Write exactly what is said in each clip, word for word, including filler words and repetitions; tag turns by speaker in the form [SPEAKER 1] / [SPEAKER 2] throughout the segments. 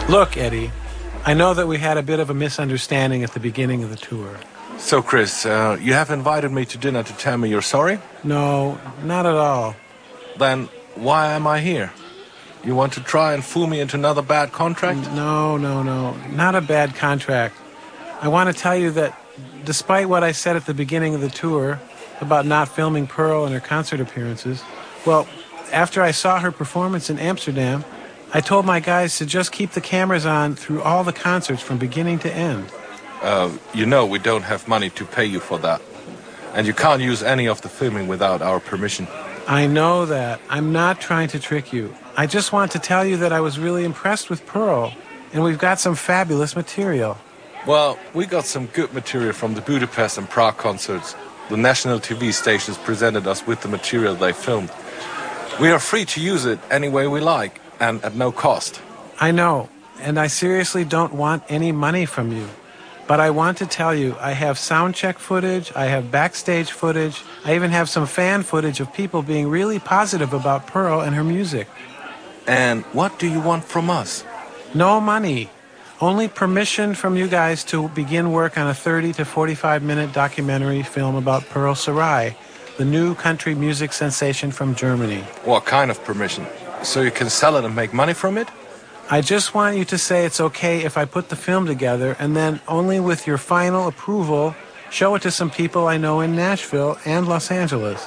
[SPEAKER 1] Look, Eddie, I know that we had a bit of a misunderstanding at the beginning of the tour.
[SPEAKER 2] So, Chris, uh, you have invited me to dinner to tell me you're sorry?
[SPEAKER 1] No, not at all.
[SPEAKER 2] Then why am I here? You want to try and fool me into another bad contract?
[SPEAKER 1] No, no, no. Not a bad contract. I want to tell you that despite what I said at the beginning of the tour about not filming Pearl and her concert appearances, well, after I saw her performance in Amsterdam, I told my guys to just keep the cameras on through all the concerts from beginning to end.
[SPEAKER 2] Uh, you know we don't have money to pay you for that. And you can't use any of the filming without our permission.
[SPEAKER 1] I know that. I'm not trying to trick you. I just want to tell you that I was really impressed with Pearl, and we've got some fabulous material.
[SPEAKER 2] Well, we got some good material from the Budapest and Prague concerts. The national T V stations presented us with the material they filmed. We are free to use it any way we like, and at no cost.
[SPEAKER 1] I know, and I seriously don't want any money from you. But I want to tell you, I have sound check footage, I have backstage footage, I even have some fan footage of people being really positive about Pearl and her music.
[SPEAKER 2] And what do you want from us?
[SPEAKER 1] No money. Only permission from you guys to begin work on a thirty to forty-five minute documentary film about Pearl Sarai, the new country music sensation from Germany.
[SPEAKER 2] What kind of permission? So you can sell it and make money from it?
[SPEAKER 1] I just want you to say it's okay if I put the film together and then only with your final approval show it to some people I know in Nashville and Los Angeles.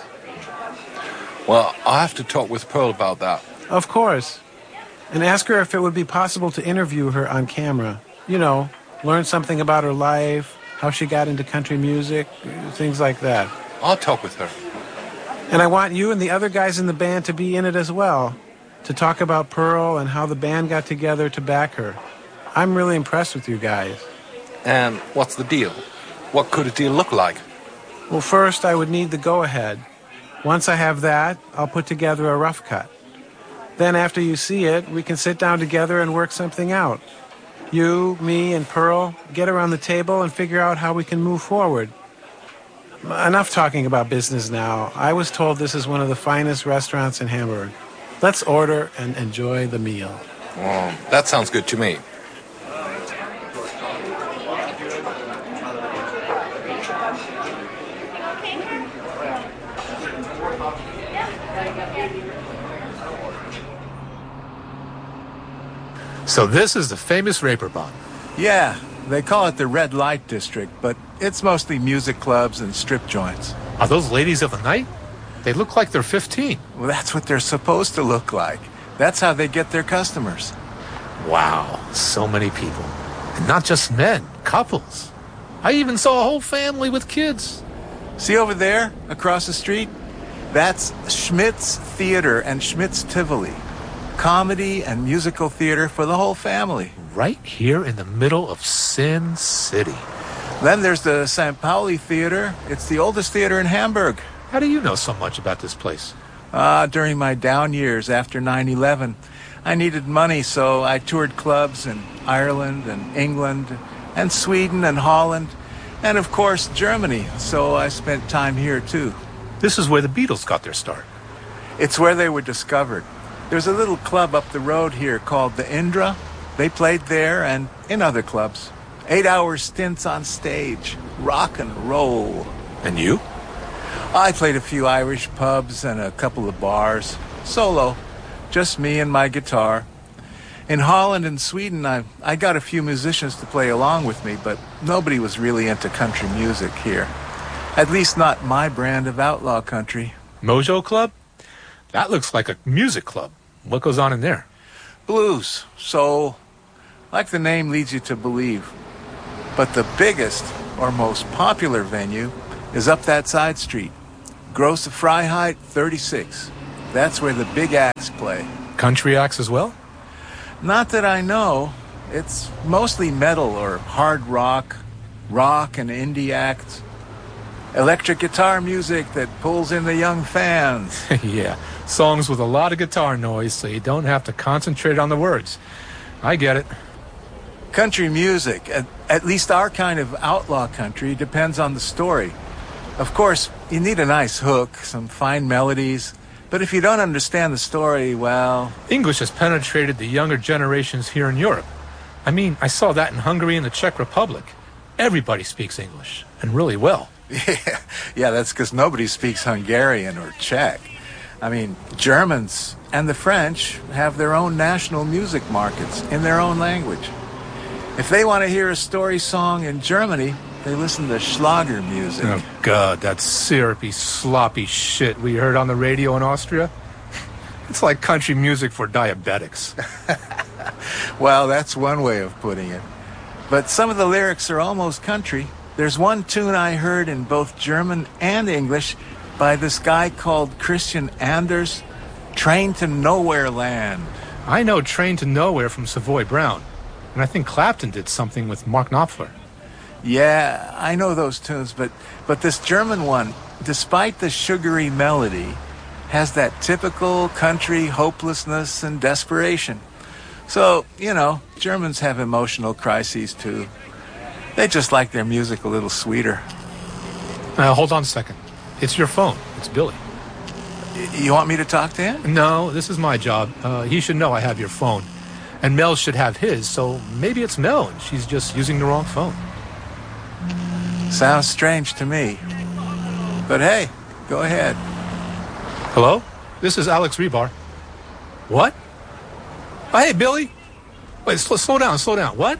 [SPEAKER 2] Well, I'll have to talk with Pearl about that.
[SPEAKER 1] Of course. And ask her if it would be possible to interview her on camera. You know, learn something about her life, how she got into country music, things like that.
[SPEAKER 2] I'll talk with her.
[SPEAKER 1] And I want you and the other guys in the band to be in it as well, to talk about Pearl and how the band got together to back her. I'm really impressed with you guys.
[SPEAKER 2] And what's the deal? What could a deal look like?
[SPEAKER 1] Well, first I would need the go-ahead. Once I have that, I'll put together a rough cut. Then after you see it, we can sit down together and work something out. You, me, and Pearl get around the table and figure out how we can move forward. Enough talking about business now. I was told this is one of the finest restaurants in Hamburg. Let's order and enjoy the meal.
[SPEAKER 2] Oh, that sounds good to me.
[SPEAKER 3] So this is the famous Reeperbahn.
[SPEAKER 4] Yeah, they call it the Red Light District, but it's mostly music clubs and strip joints.
[SPEAKER 3] Are those ladies of the night? They look like they're fifteen.
[SPEAKER 4] Well, that's what they're supposed to look like. That's how they get their customers.
[SPEAKER 3] Wow, so many people. And not just men, couples. I even saw a whole family with kids.
[SPEAKER 4] See over there, across the street? That's Schmidt's Theater and Schmidt's Tivoli. Comedy and musical theater for the whole family.
[SPEAKER 3] Right here in the middle of Sin City.
[SPEAKER 4] Then there's the Saint Pauli Theater. It's the oldest theater in Hamburg.
[SPEAKER 3] How do you know so much about this place?
[SPEAKER 4] Ah, uh, during my down years after nine eleven, I needed money, so I toured clubs in Ireland and England and Sweden and Holland and, of course, Germany, so I spent time here, too.
[SPEAKER 3] This is where the Beatles got their start.
[SPEAKER 4] It's where they were discovered. There's a little club up the road here called the Indra. They played there and in other clubs. Eight-hour stints on stage. Rock and roll.
[SPEAKER 3] And you?
[SPEAKER 4] I played a few Irish pubs and a couple of bars. Solo. Just me and my guitar. In Holland and Sweden, I, I got a few musicians to play along with me, but nobody was really into country music here. At least not my brand of outlaw country.
[SPEAKER 3] Mojo Club? That looks like a music club. What goes on in there?
[SPEAKER 4] Blues, soul, like the name leads you to believe. But the biggest or most popular venue is up that side street. Grosse Freiheit thirty-six. That's where the big acts play.
[SPEAKER 3] Country acts as well?
[SPEAKER 4] Not that I know. It's mostly metal or hard rock, rock and indie acts. Electric guitar music that pulls in the young fans.
[SPEAKER 3] Yeah, songs with a lot of guitar noise so you don't have to concentrate on the words. I get it.
[SPEAKER 4] Country music, at, at least our kind of outlaw country, depends on the story. Of course, you need a nice hook, some fine melodies, but if you don't understand the story, well...
[SPEAKER 3] English has penetrated the younger generations here in Europe. I mean, I saw that in Hungary and the Czech Republic. Everybody speaks English, and really well.
[SPEAKER 4] Yeah, yeah, that's because nobody speaks Hungarian or Czech. I mean, Germans and the French have their own national music markets in their own language. If they want to hear a story song in Germany, they listen to Schlager music.
[SPEAKER 3] Oh, God, that syrupy, sloppy shit we heard on the radio in Austria. It's like country music for diabetics.
[SPEAKER 4] Well, that's one way of putting it. But some of the lyrics are almost country. There's one tune I heard in both German and English by this guy called Christian Anders, Train to Nowhere Land.
[SPEAKER 3] I know Train to Nowhere from Savoy Brown, and I think Clapton did something with Mark Knopfler.
[SPEAKER 4] Yeah, I know those tunes, but, but this German one, despite the sugary melody, has that typical country hopelessness and desperation. So, you know, Germans have emotional crises too. They just like their music a little sweeter.
[SPEAKER 3] Uh, hold on a second. It's your phone. It's Billy.
[SPEAKER 4] Y- you want me to talk to him?
[SPEAKER 3] No, this is my job. Uh, he should know I have your phone. And Mel should have his, so maybe it's Mel and she's just using the wrong phone.
[SPEAKER 4] Sounds strange to me. But hey, go ahead.
[SPEAKER 3] Hello? This is Alex Rebar. What? Oh, hey, Billy. Wait, sl- slow down, slow down. What?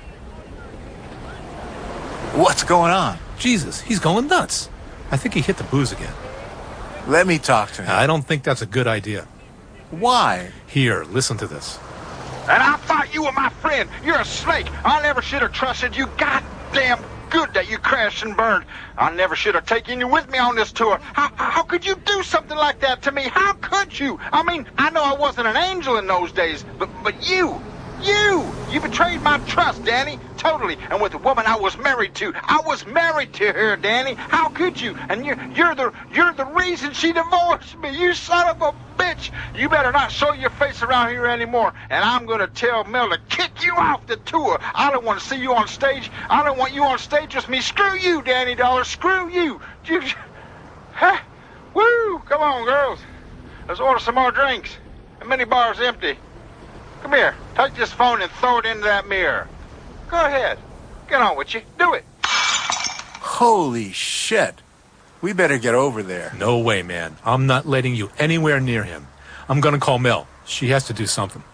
[SPEAKER 4] What's going on?
[SPEAKER 3] Jesus, he's going nuts. I think he hit the booze again.
[SPEAKER 4] Let me talk to him.
[SPEAKER 3] I don't think that's a good idea.
[SPEAKER 4] Why?
[SPEAKER 3] Here, listen to this.
[SPEAKER 5] And I thought you were my friend. You're a snake. I never should have trusted you. Goddamn good that you crashed and burned. I never should have taken you with me on this tour. How, how could you do something like that to me? How could you? I mean, I know I wasn't an angel in those days, but but you, you, you betrayed my trust, Danny, totally. And with the woman I was married to, I was married to her, Danny. How could you? And you, you're the you're the reason she divorced me. You son of a bitch. You better not show your face around here anymore. And I'm gonna tell Mel to kick you off the tour. I don't want to see you on stage. I don't want you on stage with me. Screw you, Danny Dollar. Screw you. You, huh? Woo! Come on, girls. Let's order some more drinks. The mini bar's empty. Come here. Take this phone and throw it into that mirror. Go ahead. Get on with you. Do it.
[SPEAKER 4] Holy shit. We better get over there.
[SPEAKER 3] No way, man. I'm not letting you anywhere near him. I'm gonna call Mel. She has to do something.